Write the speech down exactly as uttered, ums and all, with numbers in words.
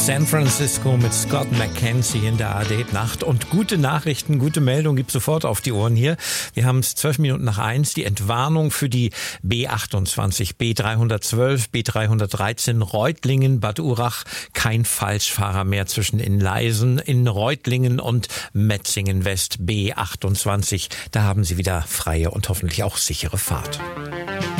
San Francisco mit Scott McKenzie in der A R D-Nacht. Und gute Nachrichten, gute Meldung gibt sofort auf die Ohren hier. Wir haben es zwölf Minuten nach eins. Die Entwarnung für die B achtundzwanzig, B dreihundertzwölf, B dreihundertdreizehn, Reutlingen, Bad Urach. Kein Falschfahrer mehr zwischen Inleisen, in Reutlingen und Metzingen West, B achtundzwanzig. Da haben Sie wieder freie und hoffentlich auch sichere Fahrt.